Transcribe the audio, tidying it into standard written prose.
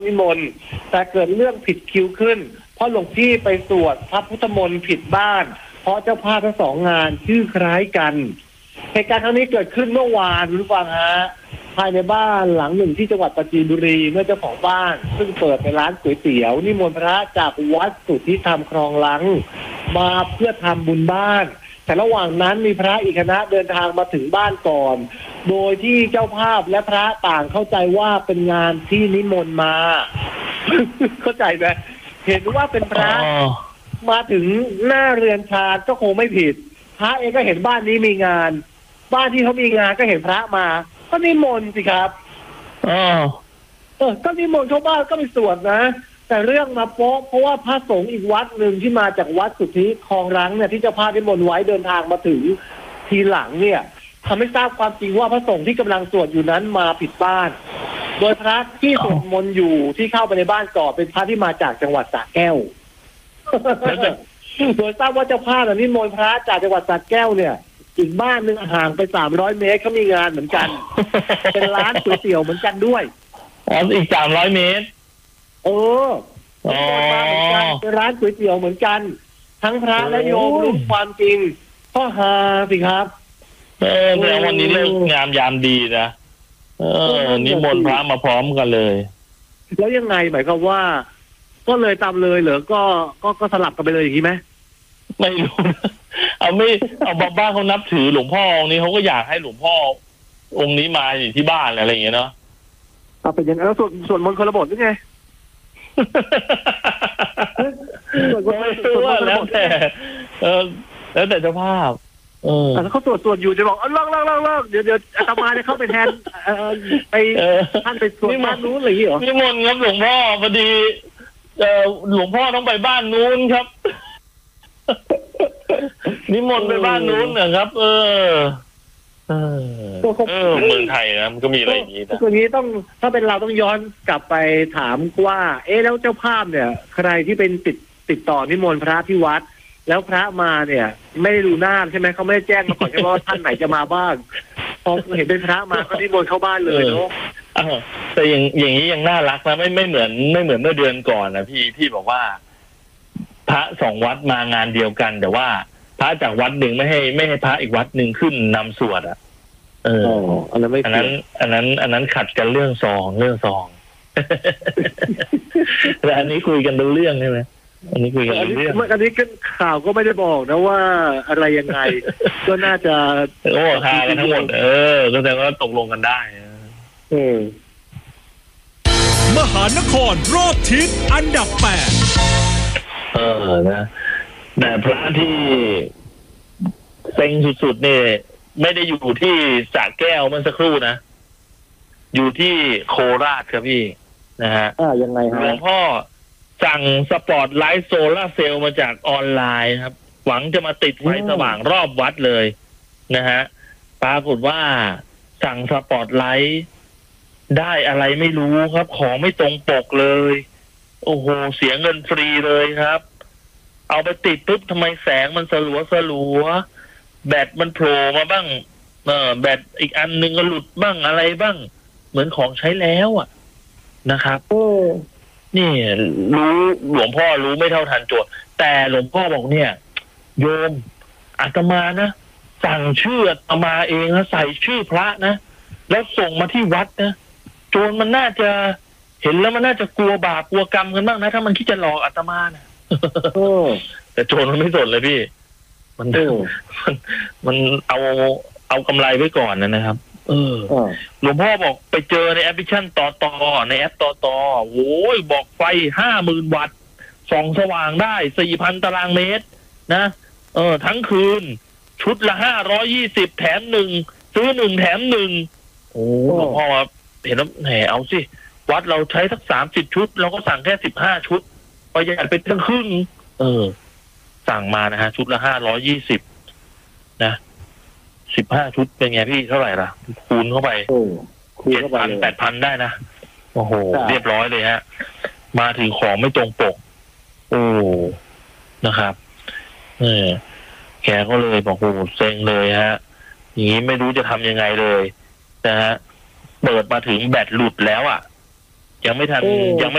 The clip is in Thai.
นิมนต์แต่เกิดเรื่องผิดคิวขึ้นเพราะหลวงพี่ไปสวดพระพุทธมนต์ผิดบ้านเพราะเจ้าภาพทั้งสองงานชื่อคล้ายกันเหตุการณ์ครั้งนี้เกิดขึ้นเมื่อวานคุณฟังฮะภายในบ้านหลังหนึ่งที่จังหวัดปราจีนบุรีเมื่อเจ้าของบ้านซึ่งเปิดเป็นร้านก๋วยเตี๋ยวนิมนต์พระจากวัดสุทธิธรรมคลองลังมาเพื่อทำบุญบ้านแต่ระหว่างนั้นมีพระอีกคณะเดินทางมาถึงบ้านก่อนโดยที่เจ้าภาพและพระต่างเข้าใจว่าเป็นงานที่นิมนต์มา เข้าใจไหมเห็นว่าเป็นพระมาถึงหน้าเรือนชาก็คงไม่ผิดพระเองก็เห็นบ้านนี้มีงานบ้านที่เขามีงานก็เห็นพระมาก็นิมนต์สิครับก็นิมนต์เข้าบ้านก็ไปสวดนะแต่เรื่องมาเพราะว่าพระสงฆ์อีกวัดหนึ่งที่มาจากวัดสุทธิคลองรังเนี่ยที่เจ้าภาพนิมนต์ไว้เดินทางมาถึงทีหลังเนี่ยทำให้ทราบความจริงว่าพระสงฆ์ที่กำลังสวดอยู่นั้นมาผิดบ้านโดยพระที่สวดมนต์อยู่ที่เข้าไปในบ้านก่อนเป็นพระที่มาจากจังหวัดสระแก้ว โดยทราบว่าเจ้าภาพนิมนต์พระจากจังหวัดสระแก้วเนี่ยอีกบ้านหนึ่งห่างไป300 เมตรเขามีงานเหมือนกัน เป็นร้านก๋วยเตี๋ยวเหมือนกันด้วยอีก300 เมตรมาเหมือนกันเป็นร้านก๋วยเตี๋ยวเหมือนกันทั้งพระและโยมรู้ความจริงก็ฮาสิครับแต่วันนี้เลิกงามยามดีนะนิมนต์พระมาพร้อมกันเลยแล้วยังไงหมายความว่าก็เลยตามเลยเหรอก็สลับกันไปเลยอย่างนี้ไหมไม่รู้เอาบ้านเขานับถือหลวงพ่อองค์นี้เขาก็อยากให้หลวงพ่อองค์นี้มาอยู่ที่บ้านอะไรอย่างเงี้ยเนาะเป็นอย่างนั้นแล้วส่วนมนต์คนละบทหรือไงแล้วแต่แล้วแต่เจ้าภาพแล้วเขาตรวจอยู่จะบอกเลิกเดี๋ยวอาตมาจะเข้าไปแทนไปท่านไปตรวจบ้านนู้นอะไรอย่างเงี้ยเหรอนิมนต์ครับหลวงพ่อพอดีหลวงพ่อต้องไปบ้านนู้นครับนิมนต์ไปบ้านนู้นนะครับเมืองไทยนะมันก็มีอะไรอย่างนี้นะตรงนี้ต้องถ้าเป็นเราต้องย้อนกลับไปถามว่าแล้วเจ้าภาพเนี่ยใครที่เป็นติดต่อนิมนต์พระที่วัดแล้วพระมาเนี่ยไม่ได้ดูหน้าใช่ไหมเขาไม่ได้แจ้งมาก่อนใช่ไหมว่าท่านไหนจะมาบ้างพอเห็นเป็นพระมาก็นิมนต์เข้าบ้านเลยเนาะแต่อย่างนี้ยังน่ารักนะไม่เหมือนเมื่อเดือนก่อนนะพี่บอกว่าพระ2 วัดมางานเดียวกันแต่ว่าพระจากวัดหนึ่งไม่ให้พระอีกวัดหนึ่งขึ้นนำสวดอันนั้นขัดกันเรื่องซองแต่อันนี้คุยกันรู้เรื่องใช่ไหมอันนี้คุยกันรู้เรื่องอันนี้ข่าวก็ไม่ได้บอกนะว่าอะไรยังไงก็น่าจะทากันทั้งหมดก็แสดงว่าตกลงกันได้มหานครรอบทิศอันดับ8 นะแต่พระที่เซ็งสุดๆเนี่ยไม่ได้อยู่ที่สระแก้วเมื่อสักครู่นะอยู่ที่โคราชครับพี่นะฮะยังไงฮะหลวงพ่อสั่งสปอตไลท์โซล่าเซลล์มาจากออนไลน์ครับหวังจะมาติดไฟสว่างรอบวัดเลยนะฮะปรากฏว่าสั่งสปอตไลท์ได้อะไรไม่รู้ครับของไม่ตรงปกเลยโอ้โหเสียเงินฟรีเลยครับเอาไปติดปุ๊บทำไมแสงมันสลัวแบตมันโผล่มาบ้างแบตอีกอันนึงก็หลุดบ้างอะไรบ้างเหมือนของใช้แล้วนะครับนี่รู้หลวงพ่อรู้ไม่เท่าทันตัวแต่หลวงพ่อบอกเนี่ยโยมอาตมานะสั่งชื่ออาตมาเองนะใส่ชื่อพระนะแล้วส่งมาที่วัดนะโจรมันน่าจะเห็นแล้วมันน่าจะกลัวบาปกลัวกรรมกันบ้างนะถ้ามันคิดจะหลอกอาตมานะแต่โจรมันไม่สนเลยพี่มันเอากำไรไว้ก่อนนะครับหลวงพ่อบอกไปเจอในแอปพลิเคชันต่อในแอปต่อโอ้ยบอกไฟ50,000 วัตต์ส่องสว่างได้ 4,000 ตารางเมตรนะทั้งคืนชุดละ520แถม1ซื้อ1แถม1โอ้หลวงพ่อเห็นแล้วแหมเอาสิวัดเราใช้สัก30 ชุดเราก็สั่งแค่15 ชุดประหยัดไปตั้งครึ่งสั่งมานะฮะชุดละ520นะ15 ชุดเป็นไงพี่เท่าไหร่ล่ะคูณเข้าไป7,000 8,000ได้นะโอ้โหเรียบร้อยเลยฮะมาถึงของไม่ตรงปกนะครับแกก็เลยบอกโอ้เซ็งเลยฮะอย่างนี้ไม่รู้จะทำยังไงเลยนะฮะเปิดมาถึงแบตหลุดแล้วยังไม่ทันยังไม่